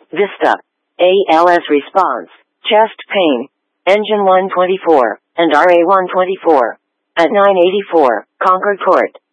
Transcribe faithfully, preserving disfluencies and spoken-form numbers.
Vista. A L S response, chest pain, engine one twenty-four, and R A one twenty-four. At nine eighty-four, Concord Court.